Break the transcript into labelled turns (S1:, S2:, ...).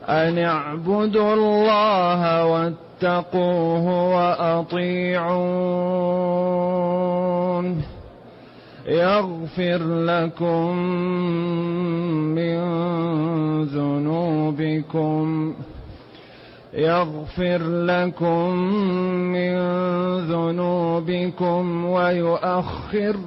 S1: أن اعبدوا الله واتقوه وأطيعون يغفر لكم من ذنوبكم ويؤخر